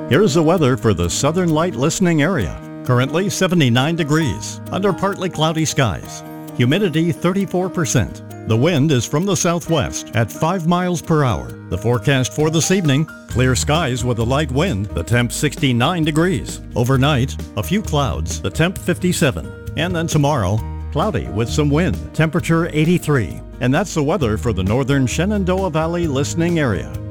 Here's the weather for the Southern Light listening area. Currently 79 degrees, under partly cloudy skies. Humidity 34%. The wind is from the southwest at 5 miles per hour. The forecast for this evening, clear skies with a light wind, the temp 69 degrees. Overnight, a few clouds, the temp 57. And then tomorrow, cloudy with some wind, temperature 83. And that's the weather for the northern Shenandoah Valley listening area.